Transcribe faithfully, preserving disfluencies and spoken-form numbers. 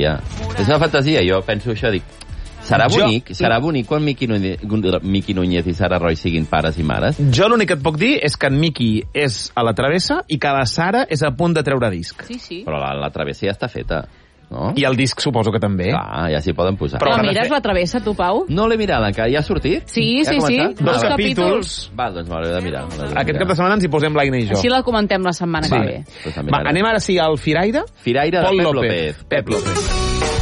fantasia. És una fantasia, jo penso això, dic... Serà bonic, jo... serà bonic quan Miqui Núñez, Miqui Núñez i Sara Roy siguin pares i mares? Jo l'únic que et puc dir és que en Miqui és a la travessa i que la Sara és a punt de treure disc. Sí, sí. Però la, la travessa ja està feta, no? I el disc suposo que també. Clar, ja s'hi poden posar. Però la mires la travessa, tu, Pau? No l'he mirat encara, ja ha sortit? Sí, ja sí, sí. Dos ah, capítols. Va, doncs m'hauré de mirar. Aquest cap de setmana ens hi posem l'Aina i jo. Així la comentem la setmana sí. que ve. Va, anem ara sí al Firaire. Firaire de Pol Pep López. López. Pep López.